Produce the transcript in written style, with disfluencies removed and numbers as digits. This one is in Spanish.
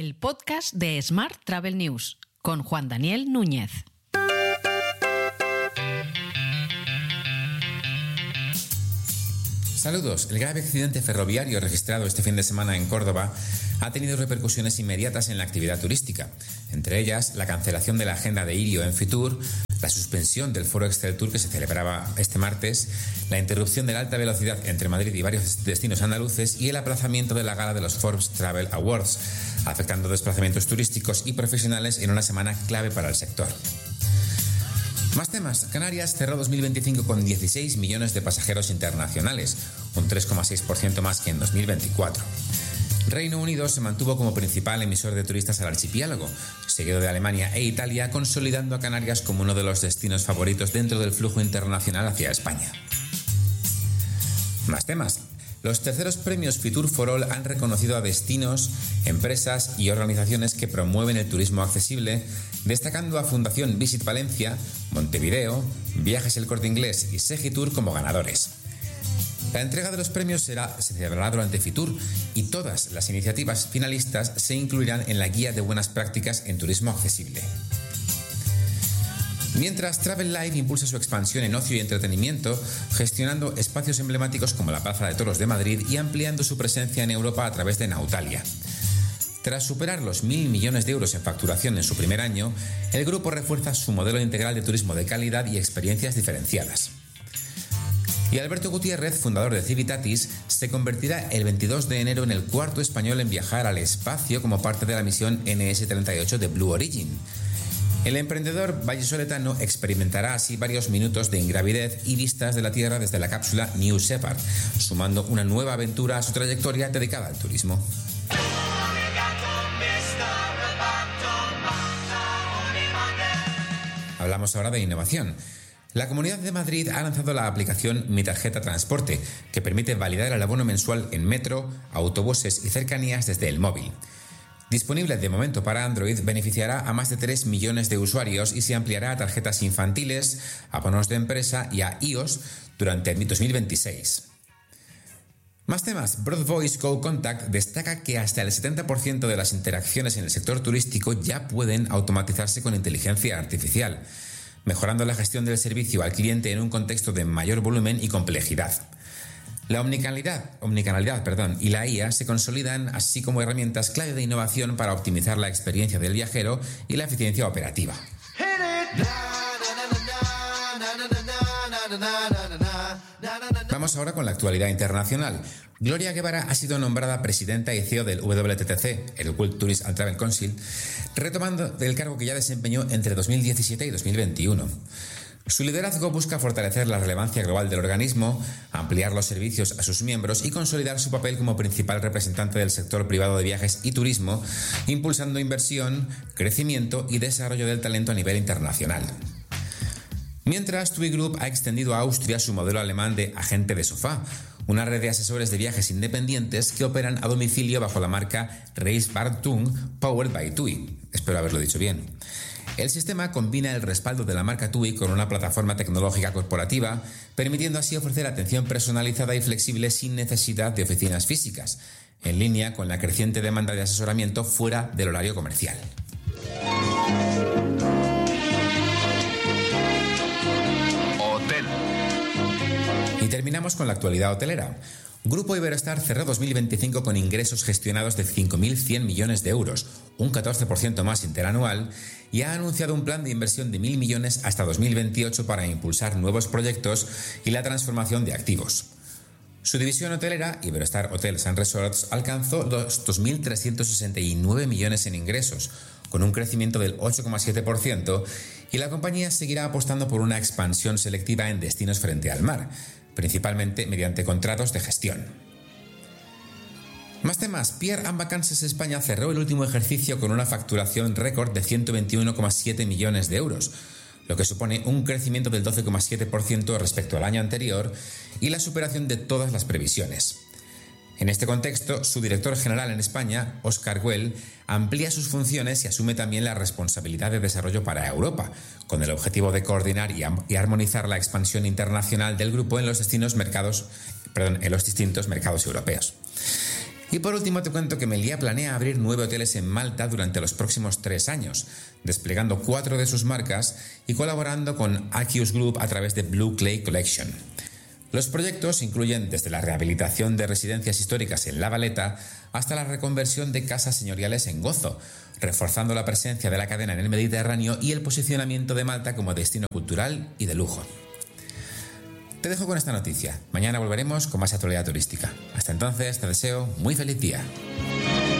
el podcast de Smart Travel News con Juan Daniel Núñez. Saludos. El grave accidente ferroviario registrado este fin de semana en Córdoba ha tenido repercusiones inmediatas en la actividad turística, entre ellas la cancelación de la agenda de Irio en Fitur, la suspensión del foro Exceltour que se celebraba este martes, la interrupción de la alta velocidad entre Madrid y varios destinos andaluces y el aplazamiento de la gala de los Forbes Travel Awards, afectando desplazamientos turísticos y profesionales en una semana clave para el sector. Más temas. Canarias cerró 2025 con 16 millones de pasajeros internacionales, un 3,6% más que en 2024. Reino Unido se mantuvo como principal emisor de turistas al archipiélago, seguido de Alemania e Italia, consolidando a Canarias como uno de los destinos favoritos dentro del flujo internacional hacia España. Más temas. Los terceros premios Fitur for All han reconocido a destinos, empresas y organizaciones que promueven el turismo accesible, destacando a Fundación Visit Valencia, Montevideo, Viajes El Corte Inglés y Segitur como ganadores. La entrega de los premios se celebrará durante Fitur y todas las iniciativas finalistas se incluirán en la guía de buenas prácticas en turismo accesible. Mientras Travel Life impulsa su expansión en ocio y entretenimiento, gestionando espacios emblemáticos como la Plaza de Toros de Madrid y ampliando su presencia en Europa a través de Nautalia. Tras superar los 1.000 millones de euros en facturación en su primer año, el grupo refuerza su modelo integral de turismo de calidad y experiencias diferenciadas. Y Alberto Gutiérrez, fundador de Civitatis, se convertirá el 22 de enero en el cuarto español en viajar al espacio como parte de la misión NS-38 de Blue Origin. El emprendedor vallisoletano experimentará así varios minutos de ingravidez y vistas de la Tierra desde la cápsula New Shepard, sumando una nueva aventura a su trayectoria dedicada al turismo. Hablamos ahora de innovación. La Comunidad de Madrid ha lanzado la aplicación Mi Tarjeta Transporte, que permite validar el abono mensual en metro, autobuses y cercanías desde el móvil. Disponible de momento para Android, beneficiará a más de 3 millones de usuarios y se ampliará a tarjetas infantiles, abonos de empresa y a iOS durante 2026. Más temas. Broad Voice Go Contact destaca que hasta el 70% de las interacciones en el sector turístico ya pueden automatizarse con inteligencia artificial, mejorando la gestión del servicio al cliente en un contexto de mayor volumen y complejidad. La omnicanalidad y la IA se consolidan así como herramientas clave de innovación para optimizar la experiencia del viajero y la eficiencia operativa. Vamos ahora con la actualidad internacional. Gloria Guevara ha sido nombrada presidenta y CEO del WTTC, el World Tourist and Travel Council, retomando el cargo que ya desempeñó entre 2017 y 2021. Su liderazgo busca fortalecer la relevancia global del organismo, ampliar los servicios a sus miembros y consolidar su papel como principal representante del sector privado de viajes y turismo, impulsando inversión, crecimiento y desarrollo del talento a nivel internacional. Mientras, TUI Group ha extendido a Austria su modelo alemán de agente de sofá, una red de asesores de viajes independientes que operan a domicilio bajo la marca Reisbartung Powered by TUI. Espero haberlo dicho bien. El sistema combina el respaldo de la marca TUI con una plataforma tecnológica corporativa, permitiendo así ofrecer atención personalizada y flexible sin necesidad de oficinas físicas, en línea con la creciente demanda de asesoramiento fuera del horario comercial. Hotel. Y terminamos con la actualidad hotelera. Grupo Iberostar cerró 2025 con ingresos gestionados de 5.100 millones de euros, un 14% más interanual, y ha anunciado un plan de inversión de 1.000 millones hasta 2028 para impulsar nuevos proyectos y la transformación de activos. Su división hotelera, Iberostar Hotels and Resorts, alcanzó los 2.369 millones en ingresos, con un crecimiento del 8,7%, y la compañía seguirá apostando por una expansión selectiva en destinos frente al mar, principalmente mediante contratos de gestión. Más temas. Pierre & Vacances España cerró el último ejercicio con una facturación récord de 121,7 millones de euros, lo que supone un crecimiento del 12,7% respecto al año anterior y la superación de todas las previsiones. En este contexto, su director general en España, Óscar Güell, amplía sus funciones y asume también la responsabilidad de desarrollo para Europa, con el objetivo de coordinar y armonizar la expansión internacional del grupo en los distintos mercados europeos. Y por último te cuento que Meliá planea abrir 9 hoteles en Malta durante los próximos 3 años, desplegando 4 de sus marcas y colaborando con Aquius Group a través de Blue Clay Collection. Los proyectos incluyen desde la rehabilitación de residencias históricas en La Valeta hasta la reconversión de casas señoriales en Gozo, reforzando la presencia de la cadena en el Mediterráneo y el posicionamiento de Malta como destino cultural y de lujo. Te dejo con esta noticia. Mañana volveremos con más actualidad turística. Hasta entonces te deseo muy feliz día.